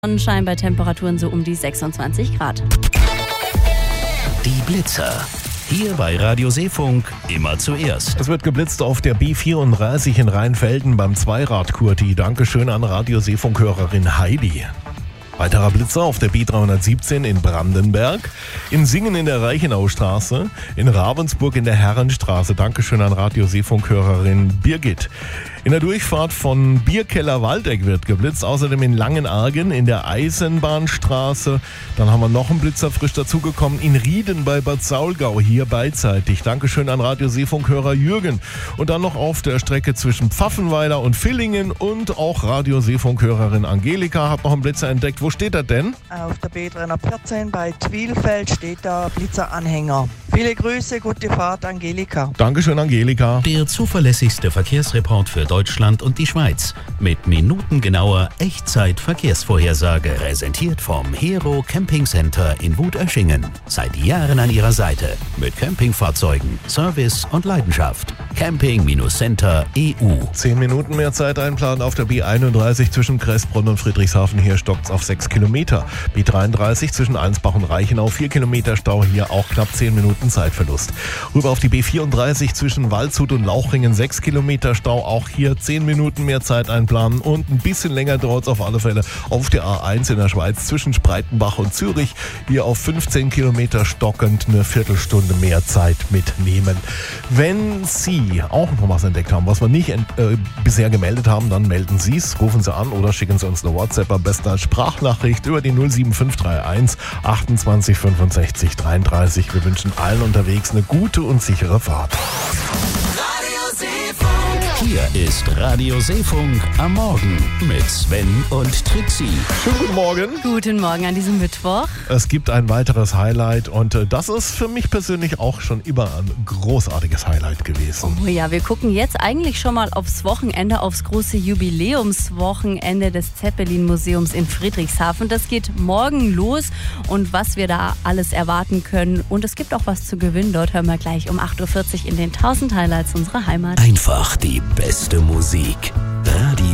Sonnenschein bei Temperaturen so um die 26 Grad. Die Blitzer. Hier bei Radio Seefunk immer zuerst. Es wird geblitzt auf der B34 in Rheinfelden beim Zweirad-Kurti. Dankeschön an Radio Seefunk-Hörerin Heidi. Weiterer Blitzer auf der B317 in Brandenberg, in Singen in der Reichenaustraße, in Ravensburg in der Herrenstraße. Dankeschön an Radio Seefunk-Hörerin Birgit. In der Durchfahrt von Bierkeller Waldeck wird geblitzt, außerdem in Langenargen in der Eisenbahnstraße. Dann haben wir noch einen Blitzer frisch dazugekommen in Rieden bei Bad Saulgau, hier beidseitig. Dankeschön an Radio Seefunk-Hörer Jürgen. Und dann noch auf der Strecke zwischen Pfaffenweiler und Villingen und auch Radio Seefunk-Hörerin Angelika hat noch einen Blitzer entdeckt. Wo steht er denn? Auf der B314 bei Twilfeld steht da Blitzeranhänger. Viele Grüße, gute Fahrt, Angelika. Dankeschön, Angelika. Der zuverlässigste Verkehrsreport für Deutschland und die Schweiz. Mit minutengenauer Echtzeit-Verkehrsvorhersage. Präsentiert vom Hero Camping Center in Wutöschingen. Seit Jahren an ihrer Seite. Mit Campingfahrzeugen, Service und Leidenschaft. Camping-Center EU. 10 Minuten mehr Zeit einplanen auf der B31 zwischen Kressbronn und Friedrichshafen. Hier stockt's auf 6 Kilometer. B33 zwischen Einsbach und Reichenau 4 Kilometer Stau. Hier auch knapp 10 Minuten Zeitverlust. Rüber auf die B34 zwischen Waldshut und Lauchringen 6 Kilometer Stau. Auch hier 10 Minuten mehr Zeit einplanen. Und ein bisschen länger dauert es auf alle Fälle auf der A1 in der Schweiz zwischen Spreitenbach und Zürich. Hier auf 15 Kilometer stockend eine Viertelstunde mehr Zeit mitnehmen. Wenn Sie auch noch was entdeckt haben, was wir nicht bisher gemeldet haben, dann melden Sie es, rufen Sie an oder schicken Sie uns eine WhatsApp, am besten als Sprachnachricht über die 07531 28 65 33. Wir wünschen allen unterwegs eine gute und sichere Fahrt. Hier ist Radio Seefunk am Morgen mit Sven und Trixie. Schönen guten Morgen. Guten Morgen an diesem Mittwoch. Es gibt ein weiteres Highlight und das ist für mich persönlich auch schon immer ein großartiges Highlight gewesen. Oh ja, wir gucken jetzt eigentlich schon mal aufs Wochenende, aufs große Jubiläumswochenende des Zeppelin-Museums in Friedrichshafen. Das geht morgen los und was wir da alles erwarten können. Und es gibt auch was zu gewinnen. Dort hören wir gleich um 8.40 Uhr in den 1000 Highlights unserer Heimat. Einfach die beste Musik.